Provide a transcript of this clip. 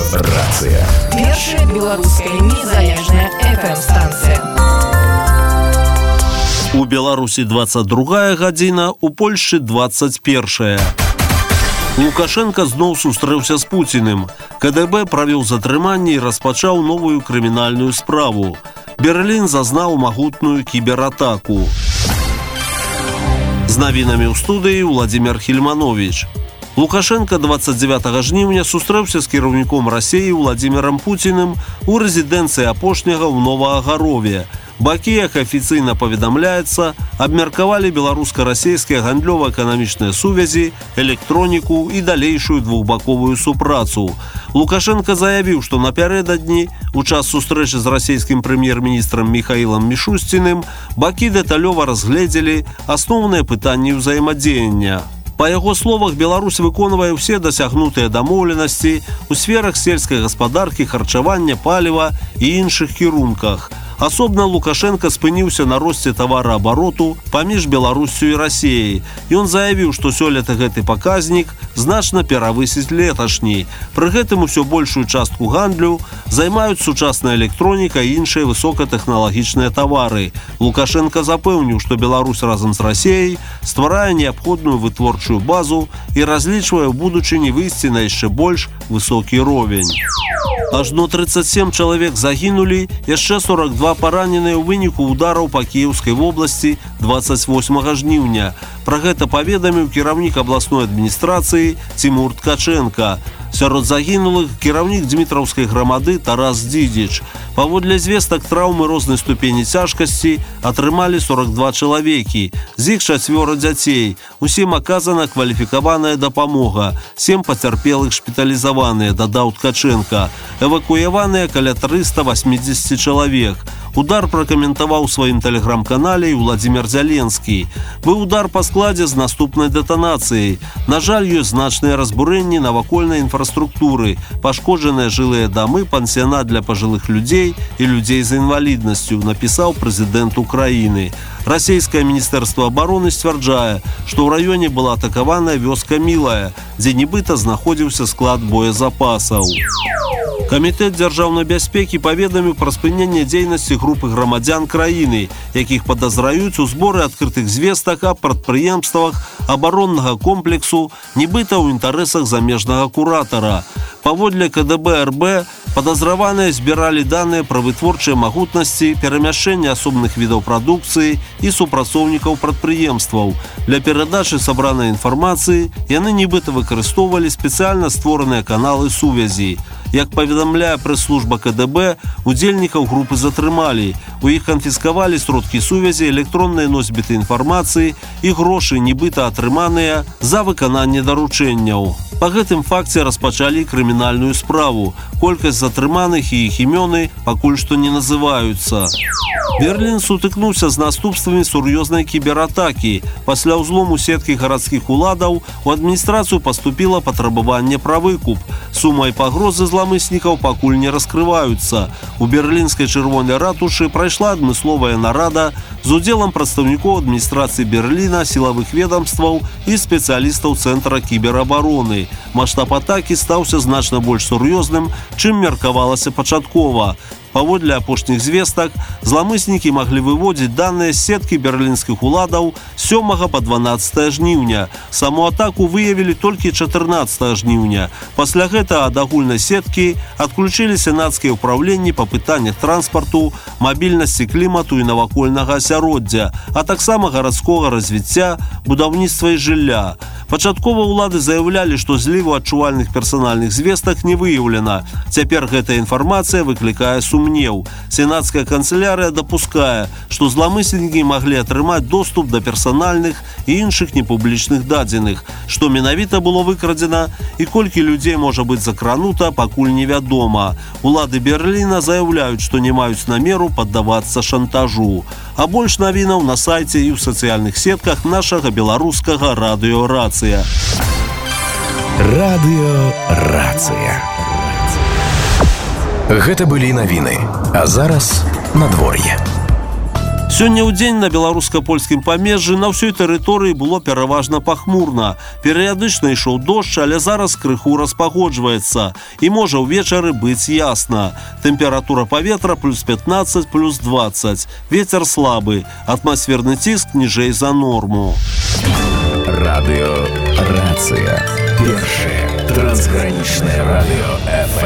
Радыёрацыя. Першая беларуская незалежная FM-станцыя. У Беларусі 22 гадзіна, у Польшчы 21. Лукашенко зноў сустрэўся з Пуціным. КДБ правёў затрыманне і распачаў новую крымінальную справу. Берлін зазнаў магутную кібератаку. З навінамі ў студыі Владимир Хельманович. Лукашенко 29 жніўня сустрэўся з кіраўніком Расіі Владимиром Пуціным у рэзідэнцыі апошняга ў Новаагарове. Бакі, як афіцыйна паведамляецца, абмеркавалі беларуска-расійскія гандлёва-эканамічныя сувязі, электроніку і далейшую двухбаковую супрацу. Лукашенко заявіў, што напярэдадні, у час сустрэчы з расійскім прэм'ер-міністрам Михаилом Мишустиным, бакі дэталёва разгледзелі асноўныя пытанні ўзаемадзеяння. Па яго словах, Беларусь выконвае ўсе дасягнутыя дамоўленасці ў сферах сельскай гаспадаркі, харчавання, паліва і іншых кірунках. Асобна Лукашенко спыніўся на росце тавараабароту паміж Беларусю і Расіяй. Ён заявіў, што сёлета гэты паказнік значна перавысіць леташні. Пры гэтым усё большую частку гандлю займаюць сучасная электроніка і іншыя высокатэхналагічныя тавары. Лукашенко запэўніў, што Беларусь разам з Расіяй стварае неабходную вытворчую базу і разлічвае ў будучыні выйсці на яшчэ больш высокі ровень. Ажно 37 чалавек загінулі, яшчэ 42 параненыя ў выніку удараў па Кіеўскай вобласці 28 жніўня. Пра гэта паведаміў кіраўнік абласной адміністрацыі Цімур Ткаченка. Сярод загінулых кіраўнік Дмітраўскай грамады Тарас Дзідзіч. Паводле звестак, траўмы рознай ступені цяжкасці атрымалі 42 чалавекі. З іх 4 дзяцей. Усім аказана кваліфікаваная дапамога. 7 пацярпелых шпіталізаваныя, дадаў Ткаченка. Эвакуяваныя каля 380 чалавек. Удар пракаментаваў у сваім тэлеграм-канале і Владимир Зяленскі. Быў удар па складзе з наступнай дэтанацыяй. На жаль, ёсць значныя разбурэнні навакольнай інфраструктуры, пашкоджаныя жылыя дамы, пансіянат для пажылых людзей і людзей з інваліднасцю, напісаў прэзідэнт Украіны. Расійскае міністэрства абароны сцвярджае, што ў раёне была атакаваная вёска Мілая, дзе нібыта знаходзіўся склад боезапасаў. Камітэт дзяржаўнай бяспекі паведаміў пра спыненне дзейнасці групы грамадзян краіны, якіх падазраюць у зборы адкрытых звестак аб прадпрыемствах абароннага комплексу, нібыта ў інтарэсах замежнага куратара. Паводле КДБ РБ, падазраваныя збіралі даныя пра вытворчыя магутнасці, перамяшчэнне асобных відаў прадукцыі і супрацоўнікаў прадпрыемстваў. Для перадачы сабранай інфармацыі яны нібыта выкарыстоўвалі спецыяльна створаныя каналы сувязі. Як паведамляе прэс-служба КДБ, удзельнікаў групы затрымалі. У іх канфіскавалі сродкі сувязі, электронныя носьбіты інфармацыі і грошы, нібыта атрыманыя за выкананне даручэнняў. Па гэтым факце распачалі крымінальную справу. Колькасць затрыманых і іх імёны пакуль што не называюцца. Берлін сутыкнуўся з наступствамі сур'ёзнай кібератакі. Пасля ўзлому сеткі гарадскіх уладаў у адміністрацыю паступіла патрабаванне пра выкуп. Сума і пагрозы зламыснікаў пакуль не раскрываюцца. У берлінскай чырвонай ратушы прайшла адмысловая нарада з удзелам прадстаўнікоў адміністрацыі Берліна, сілавых ведамстваў і спецыялістаў Цэнтра кіберабароны. Маштаб атакі стаўся значна больш сур'ёзным, чым меркавалася пачаткова. Паводле апошніх звестак, зламыснікі маглі выводзіць даныя з сеткі берлінскіх уладаў з 7 па 12 жніўня. Саму атаку выявілі толькі 14 жніўня. Пасля гэтага ад агульнай сеткі адключылі сенацкія ўпраўленні па пытаннях транспарту, мабільнасці клімату і навакольнага асяроддзя, а таксама гарадскога развіцця, будаўніцтва і жылля. Пачаткова ўлады заяўлялі, што зліву адчувальных персанальных звестак не выяўлена. Цяпер гэтая інфармацыя выклікае сумнеў. Сенацкая канцылярыя дапускае, што зламыснікі маглі атрымаць доступ да персанальных і іншых непублічных дадзеных. Што менавіта было выкрадзена і колькі людзей можа быць закранута, пакуль невядома. Улады Берліна заяўляюць, што не маюць намеру паддавацца шантажу. А больш навінаў на сайце і ў сацыяльных сетках нашага беларускага радыёрацыя. Радыёрацыя. Гэта былі навіны. А зараз надвор'е. Сёння ў дзень на беларуска-польскім памежжы на ўсёй тэрыторыі было пераважна пахмурна. Перыядычна ішоў дождж, але зараз крыху распагоджваецца. І можа ўвечары быць ясна. Тэмпература паветра плюс 15, плюс 20. Вецер слабы. Атмасферны ціск ніжэй за норму. Радыё «Рацыя». Першае трансгранічнае радыё FM.